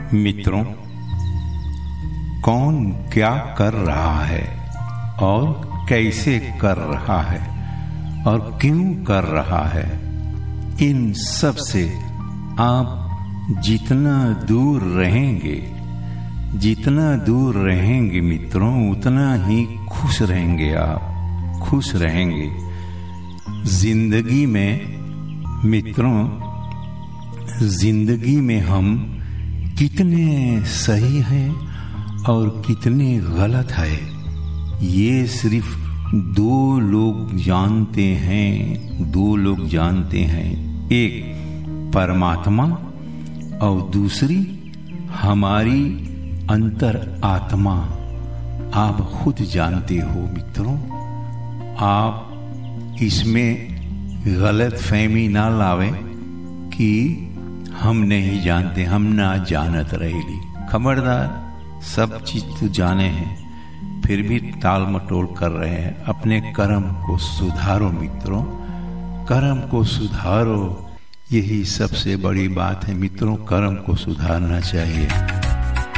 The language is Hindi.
मित्रों, कौन क्या कर रहा है और कैसे कर रहा है और क्यों कर रहा है, इन सब से आप जितना दूर रहेंगे मित्रों, उतना ही खुश रहेंगे। आप खुश रहेंगे जिंदगी में। मित्रों, जिंदगी में हम कितने सही हैं और कितने गलत है, ये सिर्फ दो लोग जानते हैं। एक परमात्मा और दूसरी हमारी अंतर आत्मा। आप खुद जानते हो मित्रों, आप इसमें गलत फहमी ना लावें कि हम नहीं जानते, हम ना जानत रहेली। खबरदार, सब चीज तो जाने हैं फिर भी टाल मटोल कर रहे हैं। अपने कर्म को सुधारो मित्रों, कर्म को सुधारो, यही सबसे बड़ी बात है मित्रों। कर्म को सुधारना चाहिए।